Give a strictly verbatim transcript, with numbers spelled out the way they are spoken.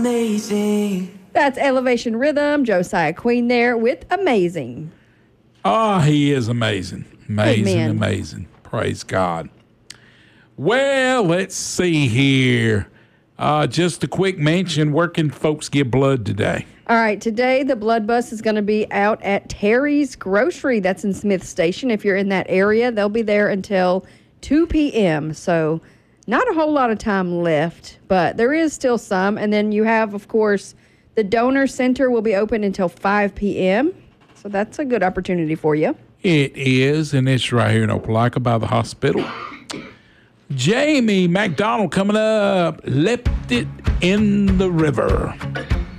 Amazing. That's Elevation Rhythm. Josiah Queen there with Amazing. Oh, he is amazing. Amazing, Amen. amazing. Praise God. Well, let's see here. Uh, just a quick mention, where can folks get blood today? All right, today the blood bus is going to be out at Terry's Grocery. That's in Smith Station. If you're in that area, they'll be there until two p.m. So not a whole lot of time left, but there is still some. And then you have, of course, the donor center will be open until five p.m. So that's a good opportunity for you. It is, and it's right here in Opelika by the hospital. Jamie McDonald coming up. Left it in the river.